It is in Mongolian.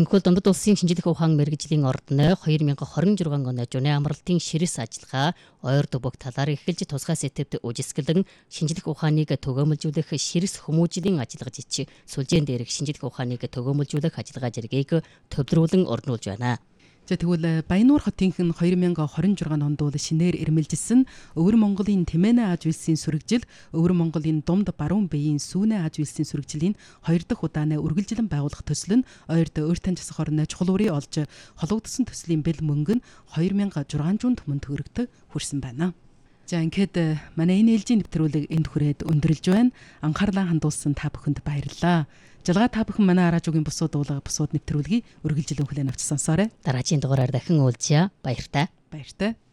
Ангхул дундад улсын шинжлэх ухаан мэргэжлийн ордны 2026 оны зуны амралтын ширээс ажиллагаа ойр дубог талаар эхэлж тусгай сэтэвд үжисгэлэн шинжлэх ухааныг төгөөмөлжүүлэх ширээс хүмүүжлийн ажиллагаа жич сүлжээн дээрх шинжлэх ухааныг төгөөмөлжүүлэх ажиллагаа зэргийг төвлөрүүлэн орнуулж байна. За тэгвэл Баянуур хотынх нь 2026 онд бол шинээр ирмэлжсэн Өвөр Монголын Тэмээнэ Аж үйлсийн сүрэгжил, Өвөр Монголын Думд Баруун Биеийн Сүүнэ Аж үйлсийн сүрэгжлийн 2 дахь удааны үргэлжлэн байгуулах төсөл нь ойрд Өөртөн засах орны чухал үрийг олж хологдсон төслийн бэл мөнгө нь 2600 түмэн төгрөгт хүрсэн байна. За ингээд манай энэ ээлжийн нэвтрүүлэг энд хүрээд өндөрлж байна. Анхаарлаа хандуулсан та бүхэнд баярлалаа. Жалгаа та бүхэн манай Аражуугийн бусууд уулга бусууд нэвтрүүлгийг үргэлжлэн хүлээн авч сонсоорой. Дараагийн дугаараар дахин уулзъя. Баяртай. Баяртай.